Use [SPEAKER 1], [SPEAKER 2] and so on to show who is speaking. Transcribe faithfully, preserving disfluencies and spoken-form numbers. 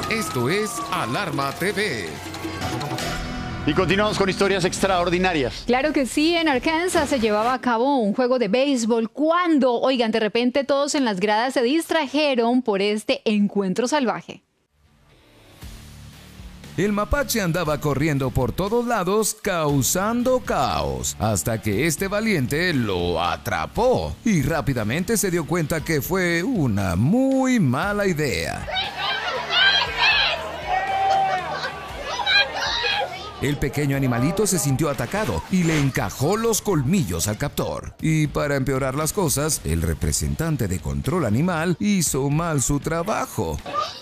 [SPEAKER 1] Esto es Alarma T V.
[SPEAKER 2] Y continuamos con historias extraordinarias.
[SPEAKER 3] Claro que sí, en Arkansas se llevaba a cabo un juego de béisbol cuando, oigan, de repente todos en las gradas se distrajeron por este encuentro salvaje.
[SPEAKER 4] El mapache andaba corriendo por todos lados causando caos, hasta que este valiente lo atrapó y rápidamente se dio cuenta que fue una muy mala idea. El pequeño animalito se sintió atacado y le encajó los colmillos al captor. Y para empeorar las cosas, el representante de control animal hizo mal su trabajo.